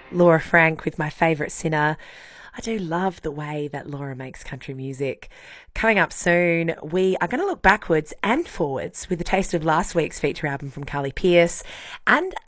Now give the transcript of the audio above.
Laura Frank with My Favourite Sinner. I do love the way that Laura makes country music. Coming up soon, we are going to look backwards and forwards with a taste of last week's feature album from Carly Pearce and